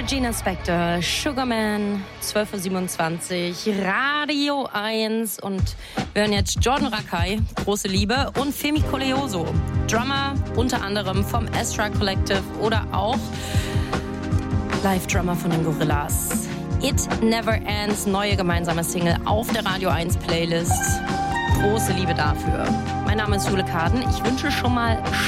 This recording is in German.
Regina Spektor, Sugarman, 12.27 Uhr, Radio 1 und wir hören jetzt Jordan Rakei, Große Liebe, und Femi Koleoso, Drummer unter anderem vom Astra Collective oder auch Live-Drummer von den Gorillaz. It Never Ends, neue gemeinsame Single auf der Radio 1 Playlist. Große Liebe dafür. Mein Name ist Jule Kaden. Ich wünsche schon mal